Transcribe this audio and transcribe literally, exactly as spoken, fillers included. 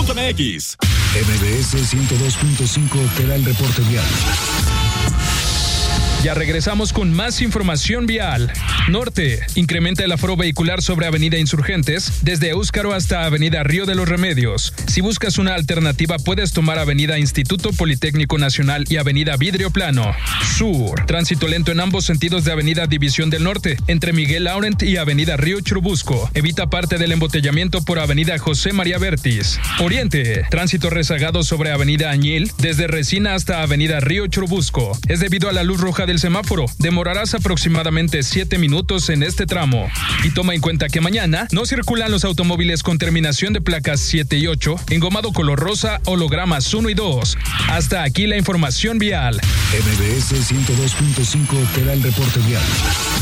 punto m x. M B S ciento dos punto cinco te da el reporte vial. Ya regresamos con más información vial. Norte. Incrementa el aforo vehicular sobre Avenida Insurgentes, desde Éuzcaro hasta Avenida Río de los Remedios. Si buscas una alternativa, puedes tomar Avenida Instituto Politécnico Nacional y Avenida Vidrio Plano. Sur. Tránsito lento en ambos sentidos de Avenida División del Norte, entre Miguel Laurent y Avenida Río Churubusco. Evita parte del embotellamiento por Avenida José María Vértiz. Oriente. Tránsito rezagado sobre Avenida Añil, desde Resina hasta Avenida Río Churubusco. Es debido a la luz roja del semáforo. Demorarás aproximadamente siete minutos en este tramo. Y toma en cuenta que mañana no circulan los automóviles con terminación de placas siete y ocho, engomado color rosa, hologramas uno y dos. Hasta aquí la información vial. M B S ciento dos punto cinco te da el reporte vial.